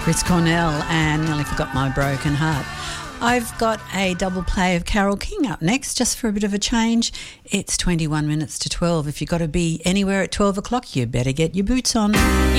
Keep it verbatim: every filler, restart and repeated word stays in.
Chris Cornell and Nearly Forgot My Broken Heart. I've got a double play of Carole King up next, just for a bit of a change. It's twenty-one minutes to twelve. If you've got to be anywhere at twelve o'clock, you better get your boots on.